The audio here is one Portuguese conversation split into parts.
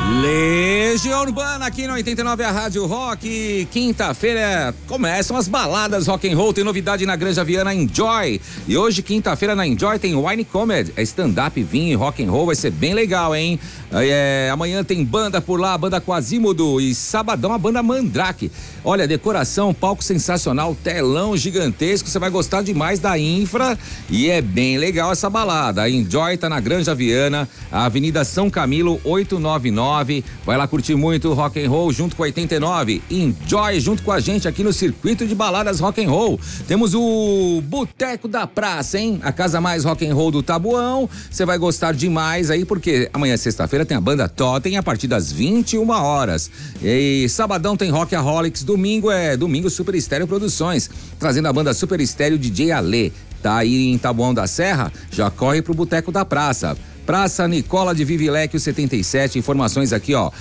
Legião Urbana aqui no 89, a Rádio Rock. Quinta-feira começam as baladas rock and roll. Tem novidade na Granja Viana Enjoy. E hoje, quinta-feira, na Enjoy tem Wine Comedy. É stand-up, vinho e rock and roll. Vai ser bem legal, hein? Amanhã tem banda por lá, a banda Quasimodo. E sabadão a banda Mandrake. Olha, decoração, palco sensacional, telão gigantesco. Você vai gostar demais da infra. E é bem legal essa balada. A Enjoy tá na Granja Viana, a Avenida São Camilo 899. Vai lá curtir muito rock and roll junto com a 89. Enjoy junto com a gente aqui no circuito de baladas rock and roll. Temos o Boteco da Praça, hein? A casa mais rock and roll do Tabuão. Você vai gostar demais aí, porque amanhã, sexta-feira, tem a banda Totem a partir das 21 horas. E sabadão tem Rockaholics. Domingo é Domingo Super Estéreo Produções, trazendo a banda Super Estéreo DJ Ale. Tá aí em Taboão da Serra? Já corre pro Boteco da Praça. Praça Nicola de Vivilecchio 77, informações aqui, ó,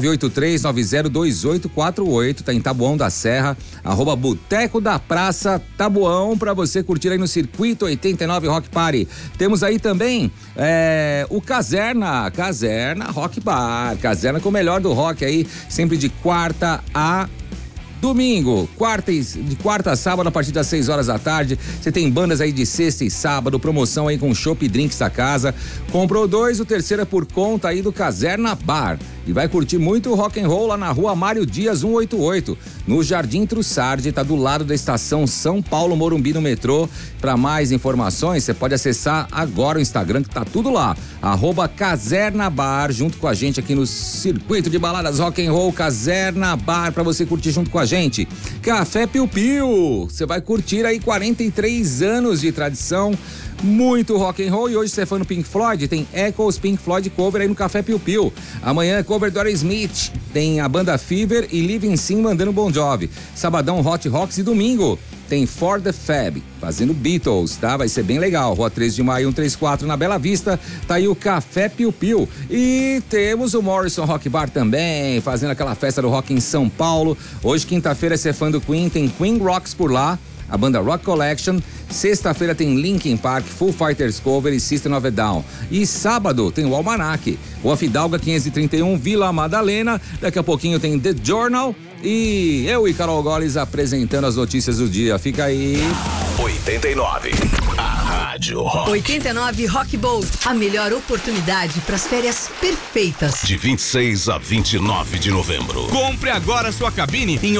983-902848, tá em Taboão da Serra, @, Boteco da Praça Taboão, pra você curtir aí no Circuito 89 Rock Party. Temos aí também, o Caserna Rock Bar, Caserna com o melhor do rock aí, sempre de quarta a domingo, de quarta a sábado, a partir das 6 horas da tarde. Você tem bandas aí de sexta e sábado, promoção aí com chopp e drinks da casa. Comprou 2, o terceiro é por conta aí do Caserna Bar. E vai curtir muito rock and roll lá na rua Mário Dias 188, no Jardim Trussardi, tá do lado da estação São Paulo Morumbi no metrô. Para mais informações, você pode acessar agora o Instagram, que tá tudo lá, @Caserna Bar, junto com a gente aqui no circuito de baladas rock and roll. Caserna Bar, para você curtir junto com a gente. Café Piu Piu, você vai curtir aí 43 anos de tradição, muito rock and roll. E hoje, você é fã do Pink Floyd, tem Echoes Pink Floyd cover aí no Café Piu Piu. Amanhã é cover do Aerosmith, tem a banda Fever e Living Sim mandando Bon Jovi. Sabadão Hot Rocks e domingo tem For the Fab, fazendo Beatles, tá? Vai ser bem legal. Rua 13 de Maio 134 na Bela Vista, tá aí o Café Piu Piu. E temos o Morrison Rock Bar também, fazendo aquela festa do rock em São Paulo. Hoje, quinta-feira, você é fã do Queen, tem Queen Rocks por lá, a banda Rock Collection. Sexta-feira tem Linkin Park, Foo Fighters Cover e System of a Down. E sábado tem o Almanac, Rua Fidalga 531, Vila Madalena. Daqui a pouquinho tem The Journal e eu e Carol Goles apresentando as notícias do dia. Fica aí. 89, a Rádio Rock. 89 Rock Bowl, a melhor oportunidade para as férias perfeitas. De 26 a 29 de novembro. Compre agora sua cabine em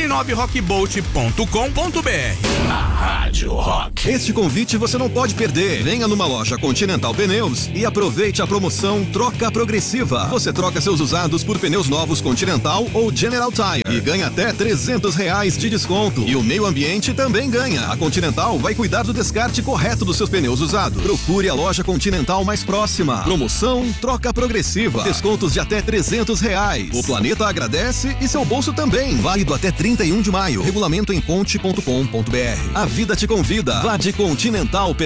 89rockboat.com.br. A Rádio Rock. Este convite você não pode perder. Venha numa loja Continental Pneus e aproveite a promoção Troca Progressiva. Você troca seus usados por pneus novos Continental ou General Tire e ganha até R$300 de desconto. E o meio ambiente também ganha. A Continental vai cuidar do descarte correto dos seus pneus usados. Procure a loja Continental mais próxima. Promoção Troca Progressiva. Descontos de até R$300. O planeta agradece e seu bolso também. Válido até 31 de maio. Regulamento em conte.com.br. A vida te convida. Vá de Continental